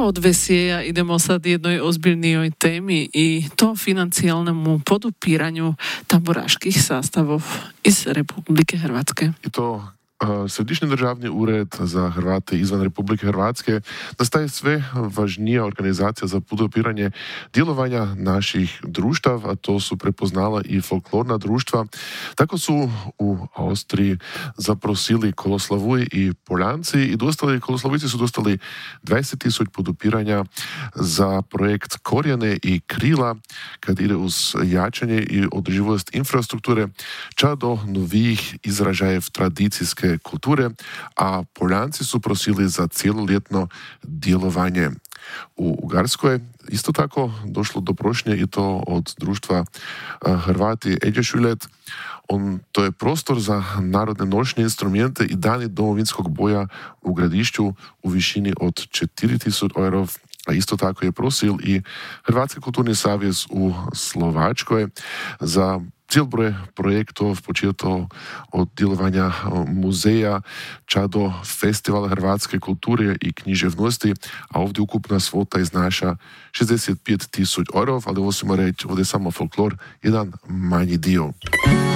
odvesie, idemo sad jednoj ozbiljnijoj temi i to financijalnemu podupiranju tamburaških sastavov iz Republike Hrvatske. I to Središnji državni ured za Hrvate izvan Republike Hrvatske nastaje sve važnija organizacija za podupiranje djelovanja naših društava, a to su prepoznala i folklorna društva. Tako su u Austriji zaprosili Koloslavuji i Poljanci i Koloslavujici su dostali 20.000 podupiranja za projekt Korijene i krila, kad ide uz jačanje i održivost infrastrukture, ča do novih izražajev tradicijske kulture, a Poljanci su prosili za cijeloljetno djelovanje. U Ugarskoj isto tako došlo do prošnje i to od društva Hrvati Eđešuljet. To je prostor za narodne nošnje instrumente i dani domovinskog boja u gradišću u višini od 4.000 euro. A isto tako je prosil i Hrvatski kulturni savez u Slovačkoj za cijel broj projektov, početo od djelovanja muzeja ča do festivala hrvatske kulture i književnosti, a ovdje ukupna svota iznaša 65.000 euro, ali ovo ćemo reći, ovdje je samo folklor, jedan manji dio.